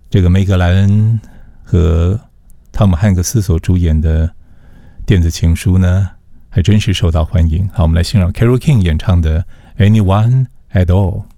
这个梅格莱恩和汤姆汉克斯所主演的电子情书呢，还真是受到欢迎。好，我们来欣赏 Carole King 演唱的 Anyone at All。